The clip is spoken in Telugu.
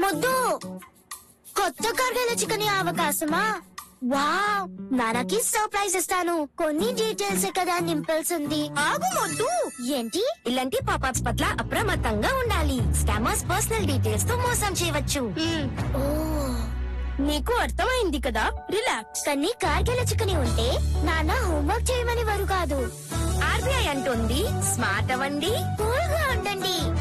ముద్దు కొత్త కూరగాయల చికెన్ అవకాశమా? వావ్, నాన్నకి సర్ప్రైజ్ ఇస్తాను. కొన్ని డీటెయిల్స్ కదా నింపాల్సింది. ఆగు మొద్దు. ఏంటి? ఇలాంటి పాపాప్స్ పట్ల అప్రమత్తంగా ఉండాలి. స్కామర్స్ పర్సనల్ డీటెయిల్స్ తో మోసం చేయవచ్చు. ఓ, నీకు అర్థమైంది కదా, రిలాక్స్. కానీ కూరగాయల చికెన్ ఉంటే నాన్న హోంవర్క్ చేయమని వారు కాదు. ఆర్బీఐ అంటుంది స్మార్ట్ అవ్వండి, కూల్ గా ఉండండి.